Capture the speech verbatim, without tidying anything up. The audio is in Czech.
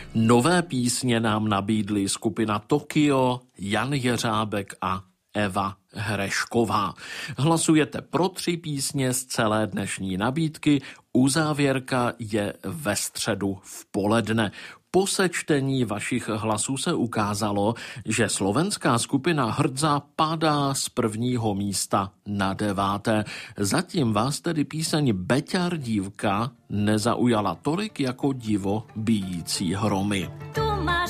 Nové písně nám nabídly skupina Tokio, Jan Jeřábek a Eva Hrešková. Hlasujete pro tři písně z celé dnešní nabídky. Uzávěrka je ve středu v poledne. Po sečtení vašich hlasů se ukázalo, že slovenská skupina Hrdza padá z prvního místa na deváté. Zatím vás tedy píseň Beťar dívka nezaujala tolik jako divo bijící hromy.